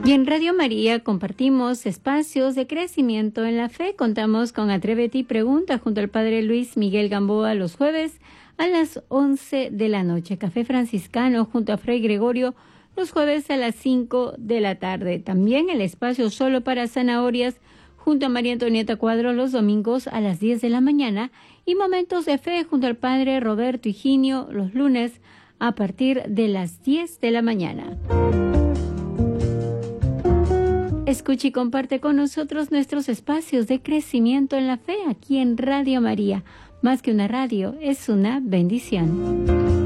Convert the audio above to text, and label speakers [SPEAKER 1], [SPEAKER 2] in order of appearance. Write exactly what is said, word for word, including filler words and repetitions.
[SPEAKER 1] Y en Radio María compartimos espacios de crecimiento en la fe. Contamos con Atrévete y Pregunta junto al Padre Luis Miguel Gamboa los jueves a las once de la noche. Café Franciscano junto a Fray Gregorio los jueves a las cinco de la tarde. También el espacio Solo para Zanahorias junto a María Antonieta Cuadros los domingos a las diez de la mañana. Y Momentos de Fe junto al Padre Roberto Higinio los lunes a partir de las diez de la mañana. Escucha y comparte con nosotros nuestros espacios de crecimiento en la fe aquí en Radio María. Más que una radio, es una bendición.